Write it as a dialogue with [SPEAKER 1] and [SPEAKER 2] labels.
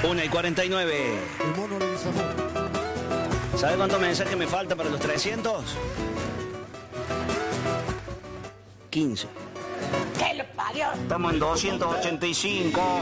[SPEAKER 1] 1:49.
[SPEAKER 2] El mono Leguizamón.
[SPEAKER 1] ¿Sabe cuántos mensajes me falta para los 300? 15.
[SPEAKER 3] ¿Qué lo parió?
[SPEAKER 1] Estamos en 285.